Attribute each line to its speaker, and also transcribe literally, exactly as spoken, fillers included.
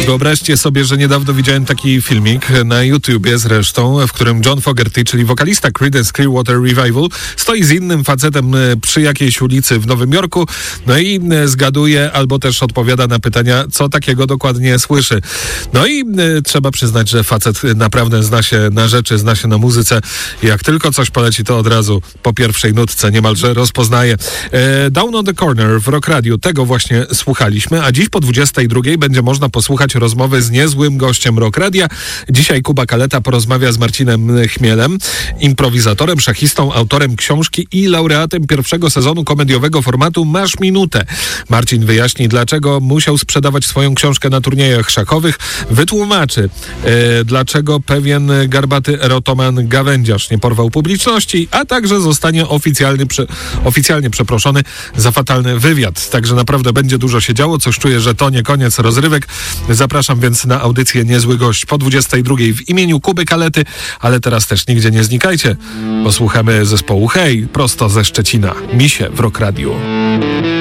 Speaker 1: Wyobraźcie sobie, że niedawno widziałem taki filmik na YouTubie zresztą, w którym John Fogerty, czyli wokalista Creedence Clearwater Revival, stoi z innym facetem przy jakiejś ulicy w Nowym Jorku, no i zgaduje albo też odpowiada na pytania, co takiego dokładnie słyszy. No i e, trzeba przyznać, że facet naprawdę zna się na rzeczy, zna się na muzyce. Jak tylko coś poleci, to od razu po pierwszej nutce niemalże rozpoznaje. E, Down on the Corner w Rock Radio, tego właśnie słuchaliśmy, a dziś po dwudziestej drugiej będzie można posłuchać rozmowy z niezłym gościem Rock Radia. Dzisiaj Kuba Kaleta porozmawia z Marcinem Chmielem, improwizatorem, szachistą, autorem książki i laureatem pierwszego sezonu komediowego formatu Masz Minutę. Marcin wyjaśni, dlaczego musiał sprzedawać swoją książkę na turniejach szachowych, wytłumaczy, e, dlaczego pewien garbaty erotoman gawędziarz nie porwał publiczności, a także zostanie oficjalnie, prze, oficjalnie przeproszony za fatalny wywiad. Także naprawdę będzie dużo się działo, coś czuję, że to nie koniec rozrywek. Zapraszam więc na audycję Niezły Gość po dwudziestej drugiej w imieniu Kuby Kalety, ale teraz też nigdzie nie znikajcie, bo słuchamy zespołu Hej, prosto ze Szczecina. Misie w Rock Radio.